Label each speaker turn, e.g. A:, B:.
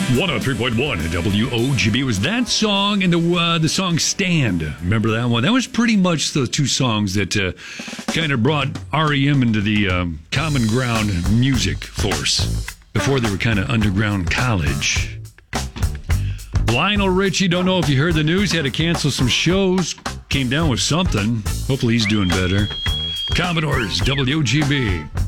A: 103.1 WOGB was that song, and the song Stand. Remember that one? That was pretty much the two songs that kind of brought REM into the common ground music force before they were kind of underground college. Lionel Richie, don't know if you heard the news, had to cancel some shows, came down with something. Hopefully he's doing better. Commodores, WOGB.